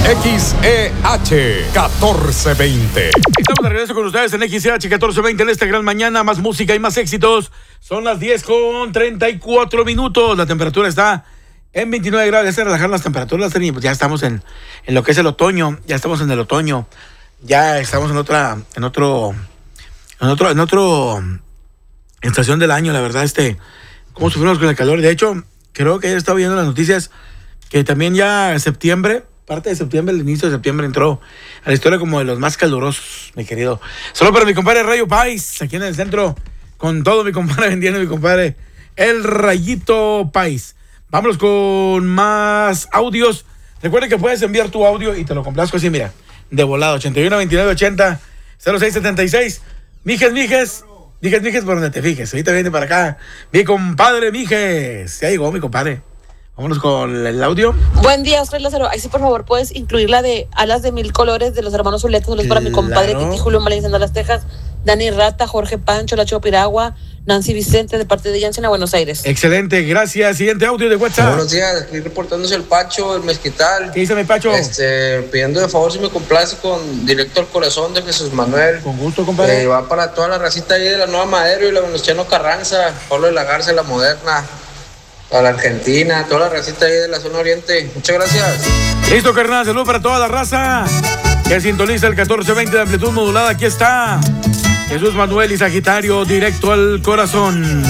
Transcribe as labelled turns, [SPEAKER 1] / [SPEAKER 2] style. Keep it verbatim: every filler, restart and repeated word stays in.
[SPEAKER 1] X E H catorce veinte. Estamos de regreso con ustedes en X E H catorce veinte en esta gran mañana. Más música y más éxitos. Son las diez con treinta y cuatro minutos. La temperatura está en veintinueve grados. Ya se relajaron las temperaturas. Ya estamos en, en lo que es el otoño. Ya estamos en el otoño. Ya estamos en otra, en otro, en otro, en otro estación del año. La verdad, este, cómo sufrimos con el calor. De hecho, creo que he estado viendo las noticias que también ya en septiembre, parte de septiembre, el inicio de septiembre, entró a la historia como de los más calurosos, mi querido. Solo para mi compadre Rayo Pais, aquí en el centro, con todo mi compadre vendiendo, mi compadre, el Rayito Pais. Vámonos con más audios. Recuerden que puedes enviar tu audio y te lo complazco así, mira, de volado, ochenta y uno, veintinueve, ochenta, cero seis setenta y seis. Mijes, mijes, mijes, mijes, por donde te fijes. Ahorita viene para acá mi compadre Mijes. Ya llegó mi compadre. Vámonos con el audio.
[SPEAKER 2] Buen día, Oscar Lázaro. Ahí sí, por favor, puedes incluir la de Alas de Mil Colores de los hermanos Zuleta. Saludos para mi compadre
[SPEAKER 1] Claro.
[SPEAKER 2] Titi Julio Malayenzando Las Tejas, Dani Rata, Jorge Pancho, Lacho Piragua, Nancy Vicente, de parte de Jansen a Buenos Aires.
[SPEAKER 1] Excelente, gracias. Siguiente audio de WhatsApp.
[SPEAKER 3] Buenos días, aquí reportándose el Pacho, el Mezquital.
[SPEAKER 1] ¿Qué dice mi Pacho?
[SPEAKER 3] Este, pidiendo de favor si me complace con Directo al Corazón de Jesús Manuel.
[SPEAKER 1] Con gusto, compadre.
[SPEAKER 3] Eh, va para toda la racita ahí de la Nueva Madero y la Venustiano Carranza, Pablo de la Garza, la Moderna, a la Argentina, toda la racita ahí de la zona oriente. Muchas gracias.
[SPEAKER 1] Listo, carnal. Salud para toda la raza que sintoniza el catorce veinte de amplitud modulada. Aquí está Jesús Manuel y Sagitario, Directo al Corazón.